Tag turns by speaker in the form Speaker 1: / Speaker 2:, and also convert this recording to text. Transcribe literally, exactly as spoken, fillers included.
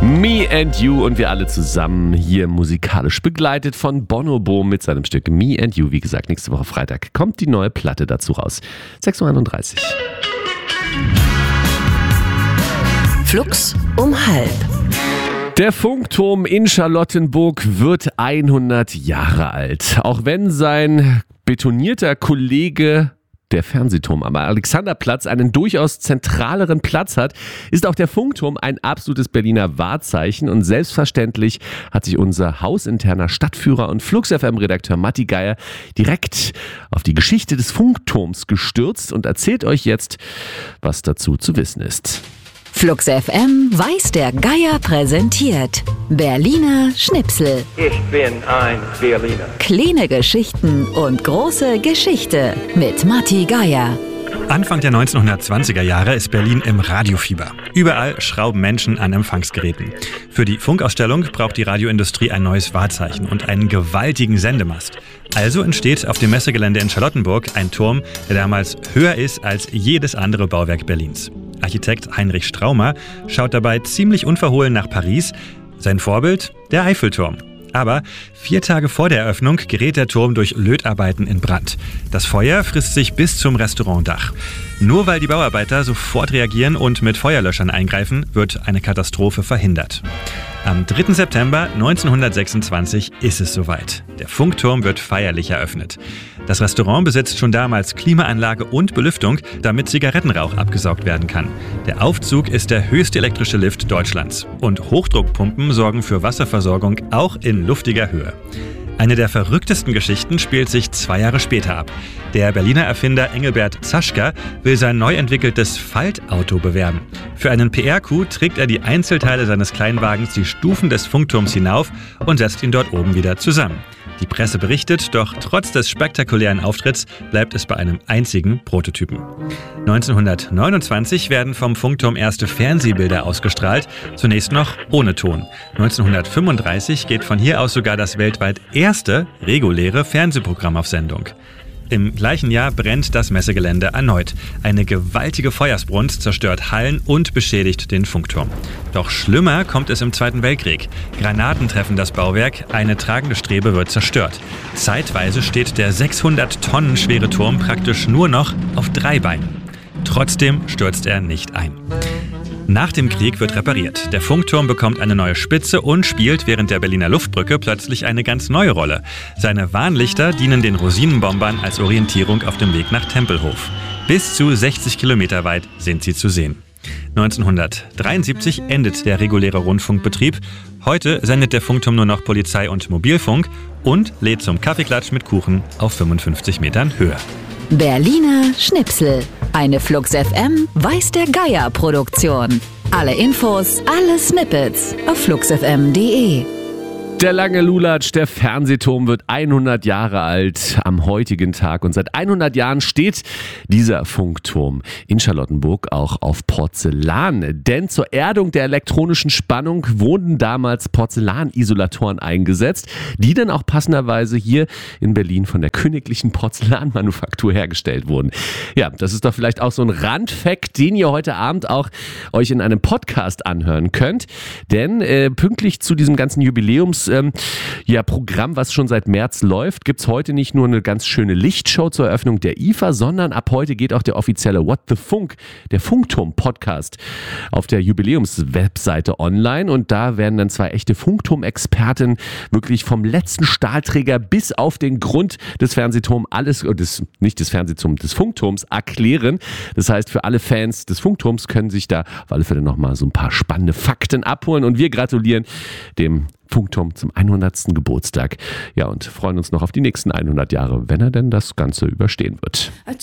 Speaker 1: Me and You und wir alle zusammen hier musikalisch begleitet von Bonobo mit seinem Stück Me and You. Wie gesagt, nächste Woche Freitag kommt die neue Platte dazu raus. sechs Uhr einunddreißig.
Speaker 2: Flux um halb.
Speaker 1: Der Funkturm in Charlottenburg wird hundert Jahre alt. Auch wenn sein betonierter Kollege der Fernsehturm am Alexanderplatz einen durchaus zentraleren Platz hat, ist auch der Funkturm ein absolutes Berliner Wahrzeichen. Und selbstverständlich hat sich unser hausinterner Stadtführer und Flux F M-Redakteur Matti Geier direkt auf die Geschichte des Funkturms gestürzt und erzählt euch jetzt, was dazu zu wissen ist.
Speaker 2: Flux F M weiß der Geier präsentiert Berliner Schnipsel.
Speaker 3: Ich bin ein Berliner.
Speaker 2: Kleine Geschichten und große Geschichte mit Matti Geier.
Speaker 4: Anfang der neunzehnhundertzwanziger Jahre ist Berlin im Radiofieber. Überall schrauben Menschen an Empfangsgeräten. Für die Funkausstellung braucht die Radioindustrie ein neues Wahrzeichen und einen gewaltigen Sendemast. Also entsteht auf dem Messegelände in Charlottenburg ein Turm, der damals höher ist als jedes andere Bauwerk Berlins. Architekt Heinrich Straumer schaut dabei ziemlich unverhohlen nach Paris. Sein Vorbild? Der Eiffelturm. Aber vier Tage vor der Eröffnung gerät der Turm durch Lötarbeiten in Brand. Das Feuer frisst sich bis zum Restaurantdach. Nur weil die Bauarbeiter sofort reagieren und mit Feuerlöschern eingreifen, wird eine Katastrophe verhindert. Am dritten September neunzehnhundertsechsundzwanzig ist es soweit. Der Funkturm wird feierlich eröffnet. Das Restaurant besitzt schon damals Klimaanlage und Belüftung, damit Zigarettenrauch abgesaugt werden kann. Der Aufzug ist der höchste elektrische Lift Deutschlands. Und Hochdruckpumpen sorgen für Wasserversorgung auch in luftiger Höhe. Eine der verrücktesten Geschichten spielt sich zwei Jahre später ab. Der Berliner Erfinder Engelbert Zaschka will sein neu entwickeltes Faltauto bewerben. Für einen P R-Coup trägt er die Einzelteile seines Kleinwagens die Stufen des Funkturms hinauf und setzt ihn dort oben wieder zusammen. Die Presse berichtet, doch trotz des spektakulären Auftritts bleibt es bei einem einzigen Prototypen. neunzehnhundertneunundzwanzig werden vom Funkturm erste Fernsehbilder ausgestrahlt, zunächst noch ohne Ton. neunzehnhundertfünfunddreißig geht von hier aus sogar das weltweit erste reguläre Fernsehprogramm auf Sendung. Im gleichen Jahr brennt das Messegelände erneut. Eine gewaltige Feuersbrunst zerstört Hallen und beschädigt den Funkturm. Doch schlimmer kommt es im Zweiten Weltkrieg. Granaten treffen das Bauwerk, eine tragende Strebe wird zerstört. Zeitweise steht der sechshundert Tonnen schwere Turm praktisch nur noch auf drei Beinen. Trotzdem stürzt er nicht ein. Nach dem Krieg wird repariert. Der Funkturm bekommt eine neue Spitze und spielt während der Berliner Luftbrücke plötzlich eine ganz neue Rolle. Seine Warnlichter dienen den Rosinenbombern als Orientierung auf dem Weg nach Tempelhof. Bis zu sechzig Kilometer weit sind sie zu sehen. neunzehnhundertdreiundsiebzig endet der reguläre Rundfunkbetrieb. Heute sendet der Funkturm nur noch Polizei- und Mobilfunk und lädt zum Kaffeeklatsch mit Kuchen auf fünfundfünfzig Metern Höhe.
Speaker 2: Berliner Schnipsel. Eine Flux F M weiß der Geier Produktion. Alle Infos, alle Snippets auf flux f m punkt d e.
Speaker 1: Der lange Lulatsch, der Fernsehturm, wird hundert Jahre alt am heutigen Tag. Und seit hundert Jahren steht dieser Funkturm in Charlottenburg auch auf Porzellan. Denn zur Erdung der elektronischen Spannung wurden damals Porzellanisolatoren eingesetzt, die dann auch passenderweise hier in Berlin von der Königlichen Porzellanmanufaktur hergestellt wurden. Ja, das ist doch vielleicht auch so ein Randfact, den ihr heute Abend auch euch in einem Podcast anhören könnt. Denn äh, pünktlich zu diesem ganzen Jubiläums Ähm, ja, Programm, was schon seit März läuft, gibt es heute nicht nur eine ganz schöne Lichtshow zur Eröffnung der I F A, sondern ab heute geht auch der offizielle What the Funk, der Funkturm-Podcast auf der Jubiläumswebseite online und da werden dann zwei echte Funkturm-Experten wirklich vom letzten Stahlträger bis auf den Grund des Fernsehturms alles, des, nicht des Fernsehturms, des Funkturms erklären. Das heißt, für alle Fans des Funkturms können sich da auf alle Fälle nochmal so ein paar spannende Fakten abholen und wir gratulieren dem Funkturm zum hundertsten Geburtstag. Ja, und freuen uns noch auf die nächsten hundert Jahre, wenn er denn das Ganze überstehen wird.